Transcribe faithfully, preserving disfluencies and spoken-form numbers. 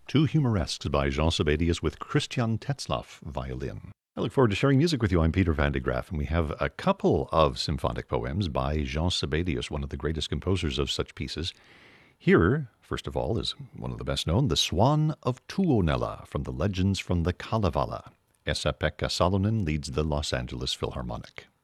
Two Humoresques by Jean Sibelius with Christian Tetzlaff violin. I look forward to sharing music with you. I'm Peter van de Graaff, and we have a couple of symphonic poems by Jean Sibelius, one of the greatest composers of such pieces. Here, first of all, is one of the best known, The Swan of Tuonela, from the Legends from the Kalevala. Esa-Pekka Salonen leads the Los Angeles Philharmonic.